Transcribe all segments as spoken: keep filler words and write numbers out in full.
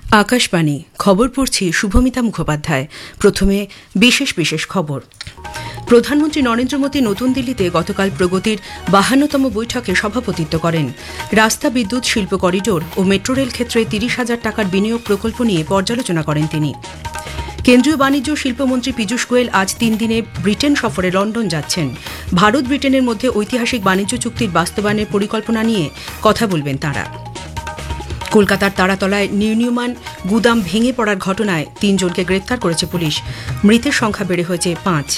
আকাশবাণী খবর পড়ছি শুভমিতা মুখোপাধ্যায়। প্রথমে বিশেষ বিশেষ খবর। প্রধানমন্ত্রী নরেন্দ্র মোদী নতুন দিল্লিতে গতকাল প্রগতির বাহান্নতম বৈঠকে সভাপতিত্ব করেন। রাস্তা, বিদ্যুৎ, শিল্প করিডোর ও মেট্রো রেল ক্ষেত্রে তিরিশ হাজার টাকার বিনিয়োগ প্রকল্প নিয়ে পর্যালোচনা করেন তিনি। কেন্দ্রীয় বাণিজ্য শিল্পমন্ত্রী পীযূষ গোয়েল আজ তিন দিনে ব্রিটেন সফরে লন্ডন যাচ্ছেন। ভারত ব্রিটেনের মধ্যে ঐতিহাসিক বাণিজ্য চুক্তির বাস্তবায়নের পরিকল্পনা নিয়ে কথা বলবেন তাঁরা। কলকাতার তারাতলায় নির্মীয়মাণ গুদাম ভেঙে পড়ার ঘটনায় তিনজনকে গ্রেপ্তার করেছে পুলিশ। মৃতের সংখ্যা বেড়ে হয়েছে পাঁচ।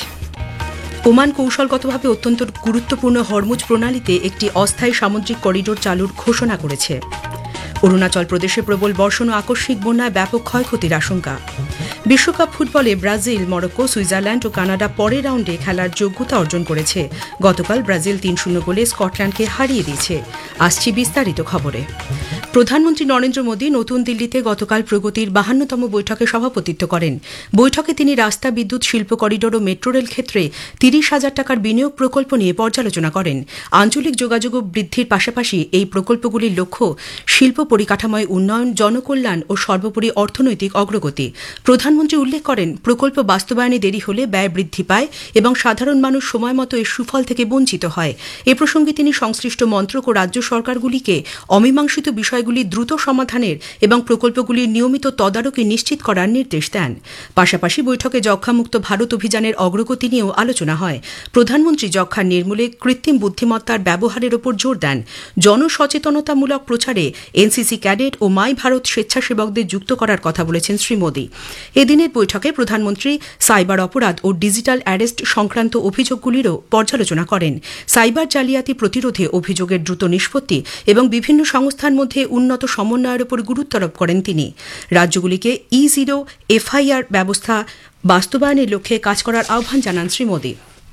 ওমান কৌশলগতভাবে অত্যন্ত গুরুত্বপূর্ণ হরমুজ প্রণালীতে একটি অস্থায়ী সামুদ্রিক করিডোর চালুর ঘোষণা করেছে। অরুণাচল প্রদেশে প্রবল বর্ষণ ও আকস্মিক বন্যায় ব্যাপক ক্ষয়ক্ষতির আশঙ্কা। বিশ্বকাপ ফুটবলে ব্রাজিল, মরক্কো, সুইজারল্যান্ড ও কানাডা পরের রাউন্ডে খেলার যোগ্যতা অর্জন করেছে। গতকাল ব্রাজিল তিন শূন্য গোলে স্কটল্যান্ডকে হারিয়ে দিয়েছে। আসছি বিস্তারিত খবরে। প্রধানমন্ত্রী নরেন্দ্র মোদী নতুন দিল্লিতে গতকাল প্রগতির বাহান্নতম বৈঠকে সভাপতিত্ব করেন। বৈঠকে তিনি রাস্তা, বিদ্যুৎ, শিল্প করিডোর ও মেট্রো রেল ক্ষেত্রে তিরিশ হাজার টাকার বিনিয়োগ প্রকল্প নিয়ে পর্যালোচনা করেন। আঞ্চলিক যোগাযোগ বৃদ্ধির পাশাপাশি এই প্রকল্পগুলির লক্ষ্য শিল্প পরিকাঠামোয় উন্নয়ন, জনকল্যাণ ও সর্বোপরি অর্থনৈতিক অগ্রগতি। প্রধানমন্ত্রী উল্লেখ করেন, প্রকল্প বাস্তবায়নে দেরি হলে ব্যয় বৃদ্ধি পায় এবং সাধারণ মানুষ সময়মতো এর সুফল থেকে বঞ্চিত হয়। এ প্রসঙ্গে তিনি সংশ্লিষ্ট মন্ত্রক ও রাজ্য সরকারগুলিকে অমীমাংসিত বিষয়গুলি দ্রুত সমাধানের এবং প্রকল্পগুলির নিয়মিত তদারকি নিশ্চিত করার নির্দেশ দেন। পাশাপাশি বৈঠকে যক্ষ্মামুক্ত ভারত অভিযানের অগ্রগতি নিয়েও আলোচনা হয়। প্রধানমন্ত্রী যক্ষ্মা নির্মূলে কৃত্রিম বুদ্ধিমত্তার ব্যবহারের ওপর জোর দেন। জনসচেতনতামূলক প্রচারে এনসিসি ক্যাডেট ও মাই ভারত স্বেচ্ছাসেবকদের যুক্ত করার কথা বলেছেন শ্রী মোদী। এদিনের বৈঠকে প্রধানমন্ত্রী সাইবার অপরাধ ও ডিজিটাল অ্যারেস্ট সংক্রান্ত অভিযোগগুলিরও পর্যালোচনা করেন। সাইবার জালিয়াতি প্রতিরোধে অভিযোগের দ্রুত নিষ্পত্তি এবং বিভিন্ন সংস্থার মধ্যে উন্নত সমন্বয়ের উপর গুরুত্বারোপ করেন তিনি। রাজ্যগুলিকে ই জিরো এফআইআর ব্যবস্থা বাস্তবায়নের লক্ষ্যে কাজ করার আহ্বান জানান শ্রী মোদী।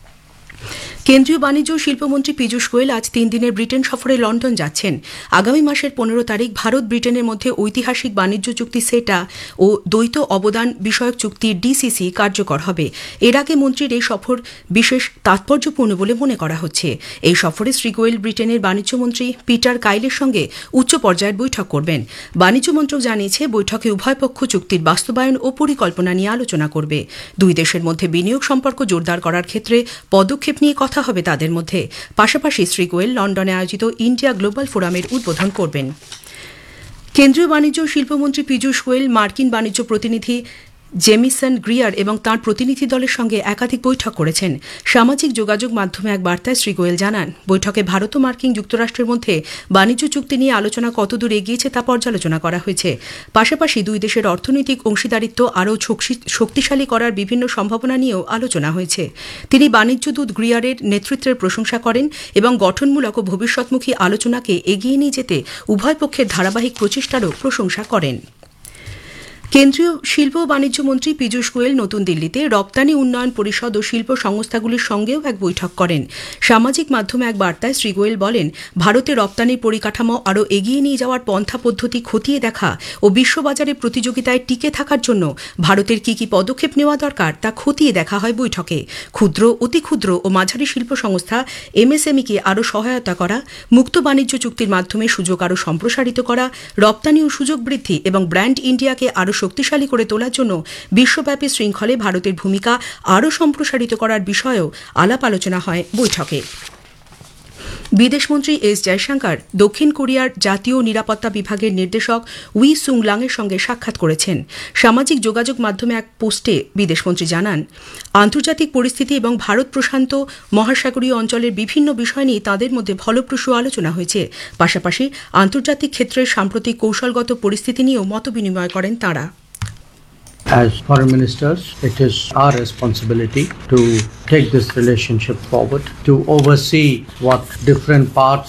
কেন্দ্রীয় বাণিজ্য ও শিল্পমন্ত্রী পীযূষ গোয়েল আজ তিন দিনের ব্রিটেন সফরে লন্ডন যাচ্ছেন। আগামী মাসের পনেরো তারিখ ভারত ব্রিটেনের মধ্যে ঐতিহাসিক বাণিজ্য চুক্তি সেটা ও দ্বৈত অবদান বিষয়ক চুক্তি ডিসিসি কার্যকর হবে। এর আগে মন্ত্রীর এই সফর বিশেষ তাৎপর্যপূর্ণ বলে মনে করা হচ্ছে। এই সফরে শ্রী গোয়েল ব্রিটেনের বাণিজ্যমন্ত্রী পিটার কাইলের সঙ্গে উচ্চ পর্যায়ের বৈঠক করবেন। বাণিজ্য মন্ত্রক জানিয়েছে, বৈঠকে উভয় পক্ষ চুক্তির বাস্তবায়ন ও পরিকল্পনা নিয়ে আলোচনা করবে। দুই দেশের মধ্যে বিনিয়োগ সম্পর্ক জোরদার করার ক্ষেত্রে পদক্ষেপ নিয়ে কথা হবে তাদের মধ্যে। পাশাপাশি শ্রী গোয়েল লন্ডনে আয়োজিত ইন্ডিয়া গ্লোবাল ফোরামের উদ্বোধন করবেন। কেন্দ্রীয় বাণিজ্য ও শিল্পমন্ত্রী পীযূষ গোয়েল মার্কিন বাণিজ্য প্রতিনিধি জেমিসন গ্রিয়ার এবং তাঁর প্রতিনিধি দলের সঙ্গে একাধিক বৈঠক করেছেন। সামাজিক যোগাযোগ মাধ্যমে এক বার্তায় শ্রী গোয়েল জানান, বৈঠকে ভারত ও মার্কিন যুক্তরাষ্ট্রের মধ্যে বাণিজ্য চুক্তি নিয়ে আলোচনা কতদূর এগিয়েছে তা পর্যালোচনা করা হয়েছে। পাশাপাশি দুই দেশের অর্থনৈতিক অংশীদারিত্ব আরও শক্তিশালী করার বিভিন্ন সম্ভাবনা নিয়েও আলোচনা হয়েছে। তিনি বাণিজ্য দূত গ্রিয়ারের নেতৃত্বের প্রশংসা করেন এবং গঠনমূলক ও ভবিষ্যৎমুখী আলোচনাকে এগিয়ে নিয়ে যেতে উভয় পক্ষের ধারাবাহিক প্রচেষ্টারও প্রশংসা করেন। কেন্দ্রীয় শিল্প ও বাণিজ্য মন্ত্রী পীযূষ গোয়েল নতুন দিল্লিতে রপ্তানি উন্নয়ন পরিষদ ও শিল্প সংস্থাগুলির সঙ্গেও এক বৈঠক করেন। সামাজিক মাধ্যমে এক বার্তায় শ্রী গোয়েল বলেন, ভারতে রপ্তানির পরিকাঠামো আরও এগিয়ে নিয়ে যাওয়ার পন্থা পদ্ধতি খতিয়ে দেখা ও বিশ্ববাজারে প্রতিযোগিতায় টিকে থাকার জন্য ভারতের কী কী পদক্ষেপ নেওয়া দরকার তা খতিয়ে দেখা হয় বৈঠকে। ক্ষুদ্র, অতি ক্ষুদ্র ও মাঝারি শিল্প সংস্থা এমএসএমইকে আরও সহায়তা করা, মুক্ত বাণিজ্য চুক্তির মাধ্যমে সুযোগ আরও সম্প্রসারিত করা, রপ্তানি ও সুযোগ বৃদ্ধি এবং ব্র্যান্ড ইন্ডিয়াকে আরও শক্তিশালী করে তোলার জন্য বিশ্বব্যাপী শৃঙ্খলে ভারতের ভূমিকা আরও সম্প্রসারিত করার বিষয়েও আলাপ আলোচনা হয় বৈঠকে। বিদেশমন্ত্রী এস জয়শঙ্কর দক্ষিণ কোরিয়ার জাতীয় নিরাপত্তা বিভাগের নির্দেশক উই সুং লাংয়ের সঙ্গে সাক্ষাৎ করেছেন। সামাজিক যোগাযোগ মাধ্যমে এক পোস্টে বিদেশমন্ত্রী জানান, আন্তর্জাতিক পরিস্থিতি এবং ভারত প্রশান্ত মহাসাগরীয় অঞ্চলের বিভিন্ন বিষয় নিয়ে তাঁদের মধ্যে ফলপ্রসূ আলোচনা হয়েছে। পাশাপাশি আন্তর্জাতিক ক্ষেত্রের সাম্প্রতিক কৌশলগত পরিস্থিতি নিয়েও মতবিনিময় করেন তাঁরা। As foreign ministers, it is our responsibility to take this relationship forward, to oversee what different parts